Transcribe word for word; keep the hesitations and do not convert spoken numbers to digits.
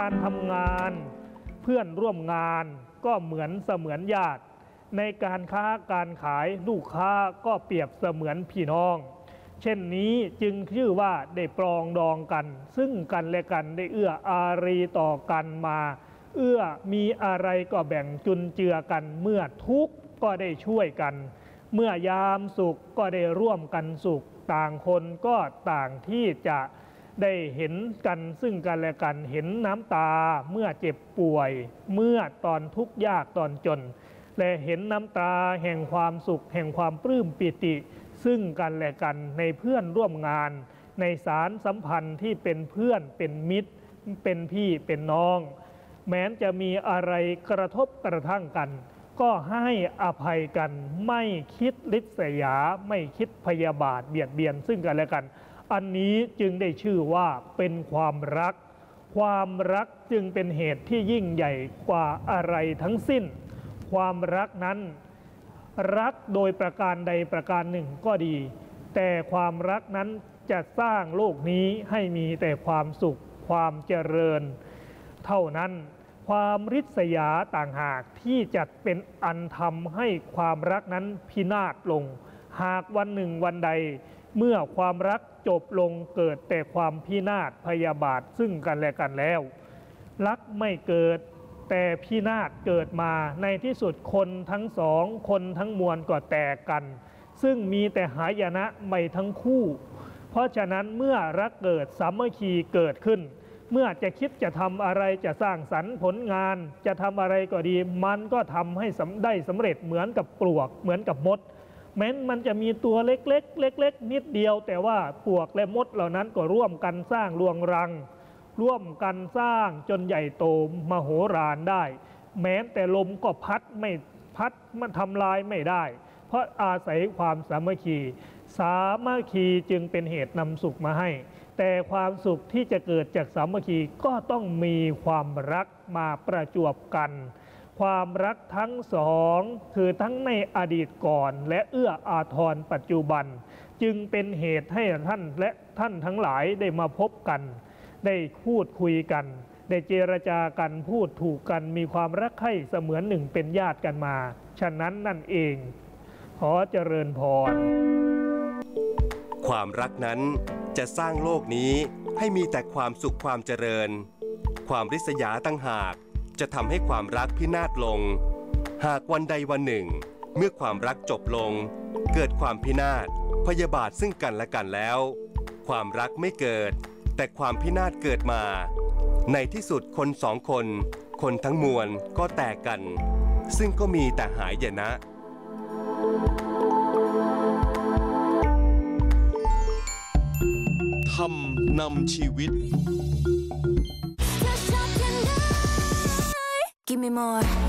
การทำงานเพื่อนร่วมงานก็เหมือนเสมือนญาติในการค้าการขายลูกค้าก็เปรียบเสมือนพี่น้องเช่นนี้จึงชื่อว่าได้ปรองดองกันซึ่งกันและกันได้เอื้ออารีต่อกันมาเอื้อมีอะไรก็แบ่งจุนเจือกันเมื่อทุกข์ก็ได้ช่วยกันเมื่อยามสุขก็ได้ร่วมกันสุขต่างคนก็ต่างที่จะได้เห็นกันซึ่งกันและกันเห็นน้ำตาเมื่อเจ็บป่วยเมื่อตอนทุกข์ยากตอนจนและเห็นน้ำตาแห่งความสุขแห่งความปลื้มปิติซึ่งกันและกันในเพื่อนร่วมงานในสารสัมพันธ์ที่เป็นเพื่อนเป็นมิตรเป็นพี่เป็นน้องแม้จะมีอะไรกระทบกระทั่งกันก็ให้อภัยกันไม่คิดริษยาไม่คิดพยาบาทเบียดเบียนซึ่งกันและกันอันนี้จึงได้ชื่อว่าเป็นความรักความรักจึงเป็นเหตุที่ยิ่งใหญ่กว่าอะไรทั้งสิ้นความรักนั้นรักโดยประการใดประการหนึ่งก็ดีแต่ความรักนั้นจะสร้างโลกนี้ให้มีแต่ความสุขความเจริญเท่านั้นความริษยาต่างหากที่จะเป็นอันทำให้ความรักนั้นพินาศลงหากวันหนึ่งวันใดเมื่อความรักจบลงเกิดแต่ความพินาศพยาบาทซึ่งกันและกันแล้วรักไม่เกิดแต่พินาศเกิดมาในที่สุดคนทั้งสองคนทั้งมวลก็แตกกันซึ่งมีแต่หายนะไม่ทั้งคู่เพราะฉะนั้นเมื่อรักเกิดสามัคคีเกิดขึ้นเมื่อจะคิดจะทำอะไรจะสร้างสรรค์ผลงานจะทำอะไรก็ดีมันก็ทำให้ได้สำเร็จเหมือนกับปลวกเหมือนกับมดแม้มันจะมีตัวเล็กๆเล็กๆนิดเดียวแต่ว่าปลวกและมดเหล่านั้นก็ร่วมกันสร้างรวงรังร่วมกันสร้างจนใหญ่โตมโหฬารได้แม้แต่ลมก็พัดไม่พัดมันทำลายไม่ได้เพราะอาศัยความสามัคคีสามัคคีจึงเป็นเหตุนำสุขมาให้แต่ความสุขที่จะเกิดจากสามัคคีก็ต้องมีความรักมาประจวบกันความรักทั้งสองคือทั้งในอดีตก่อนและเอื้ออาทรปัจจุบันจึงเป็นเหตุให้ท่านและท่านทั้งหลายได้มาพบกันได้พูดคุยกันได้เจรจากันพูดถูกกันมีความรักใคร่เสมือนหนึ่งเป็นญาติกันมาฉะนั้นนั่นเองขอเจริญพรความรักนั้นจะสร้างโลกนี้ให้มีแต่ความสุขความเจริญความริษยาตั้งหากจะทำให้ความรักพินาศลงหากวันใดวันหนึ่งเมื่อความรักจบลงเกิดความพินาศพยาบาทซึ่งกันและกันแล้วความรักไม่เกิดแต่ความพินาศเกิดมาในที่สุดคนสองคนคนทั้งมวลก็แตกกันซึ่งก็มีแต่หายนะธรรมนำชีวิต Give me more